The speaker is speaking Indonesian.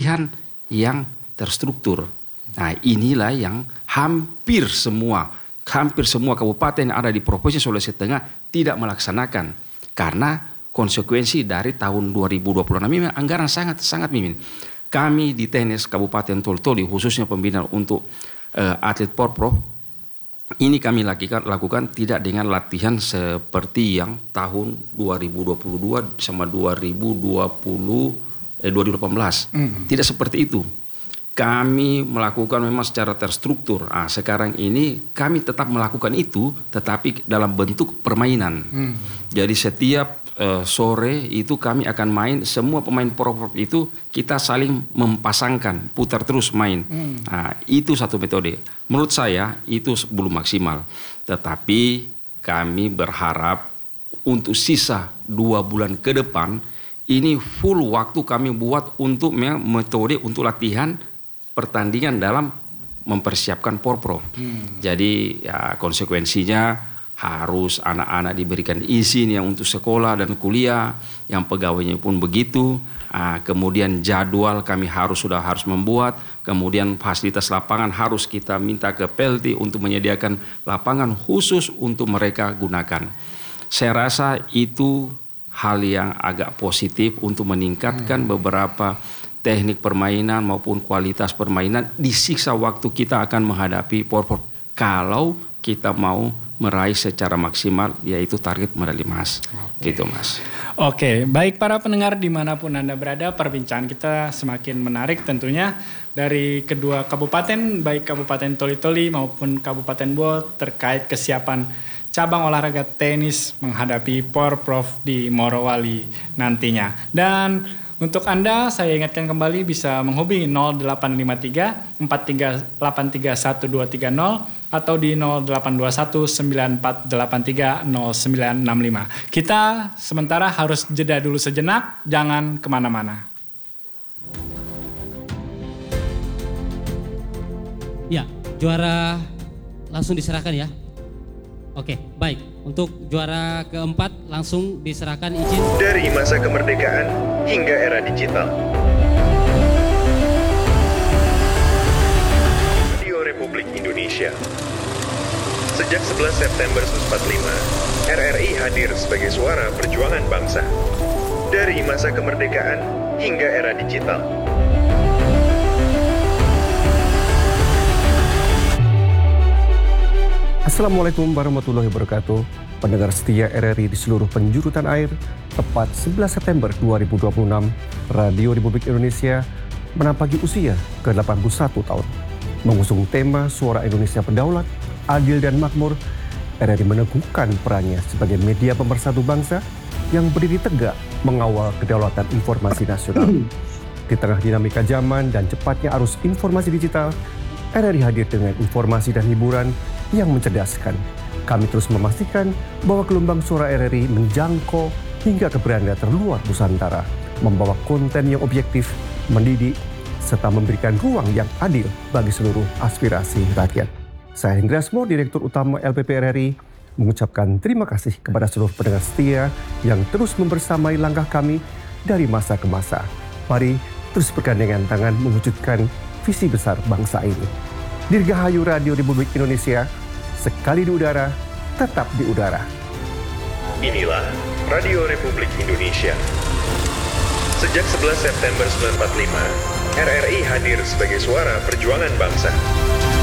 latihan yang terstruktur. Nah, inilah yang hampir semua kabupaten yang ada di Provinsi Sulawesi Tengah tidak melaksanakan karena konsekuensi dari tahun 2026 memang anggaran sangat minim. Kami di Teknis Kabupaten Toli-Toli khususnya pembinaan untuk atlet Porprov ini kami lakukan tidak dengan latihan seperti yang tahun 2022 sama 2018. Tidak seperti itu. Kami melakukan memang secara terstruktur. Sekarang ini kami tetap melakukan itu, tetapi dalam bentuk permainan. Jadi setiap sore itu kami akan main, semua pemain Porprov itu kita saling mempasangkan, putar terus main. Itu satu metode. Menurut saya itu belum maksimal. Tetapi kami berharap untuk sisa 2 bulan ke depan, ini full waktu kami buat untuk metode untuk latihan pertandingan dalam mempersiapkan Porprov. Jadi ya konsekuensinya harus anak-anak diberikan izin yang untuk sekolah dan kuliah, yang pegawainya pun begitu. Kemudian jadwal kami harus membuat, kemudian fasilitas lapangan harus kita minta ke PLT untuk menyediakan lapangan khusus untuk mereka gunakan. Saya rasa itu hal yang agak positif untuk meningkatkan beberapa teknik permainan maupun kualitas permainan di sisa waktu kita akan menghadapi Porprov kalau kita mau meraih secara maksimal yaitu target medali emas. Gitu Mas. Oke, baik para pendengar dimanapun Anda berada, perbincangan kita semakin menarik tentunya dari kedua kabupaten, baik Kabupaten Toli-Toli maupun Kabupaten Bo terkait kesiapan cabang olahraga tenis menghadapi Porprov di Morowali nantinya. Dan untuk Anda, saya ingatkan kembali bisa menghubungi 0853 4383 1230 atau di 0821 9483 0965. Kita sementara harus jeda dulu sejenak, jangan kemana-mana. Ya, juara langsung diserahkan ya. Oke, baik. Untuk juara keempat langsung diserahkan izin. Dari masa kemerdekaan hingga era digital. Radio Republik Indonesia. Sejak 11 September 1945, RRI hadir sebagai suara perjuangan bangsa. Dari masa kemerdekaan hingga era digital. Assalamualaikum warahmatullahi wabarakatuh. Pendengar setia RRI di seluruh penjuru tanah air, tepat 11 September 2026, Radio Republik Indonesia menampaki usia ke-81 tahun. Mengusung tema Suara Indonesia Berdaulat, Adil dan Makmur, RRI meneguhkan perannya sebagai media pemersatu bangsa yang berdiri tegak mengawal kedaulatan informasi nasional. Di tengah dinamika zaman dan cepatnya arus informasi digital, RRI hadir dengan informasi dan hiburan yang mencerdaskan. Kami terus memastikan bahwa gelombang suara RRI menjangkau hingga ke beranda terluar Nusantara, membawa konten yang objektif, mendidik, serta memberikan ruang yang adil bagi seluruh aspirasi rakyat. Saya Hendra Asmo, Direktur Utama LPP RRI, mengucapkan terima kasih kepada seluruh pendengar setia yang terus membersamai langkah kami dari masa ke masa. Mari terus bergandengan tangan mewujudkan visi besar bangsa ini. Dirgahayu Radio Republik Indonesia, sekali di udara, tetap di udara. Inilah Radio Republik Indonesia. Sejak 11 September 1945, RRI hadir sebagai suara perjuangan bangsa.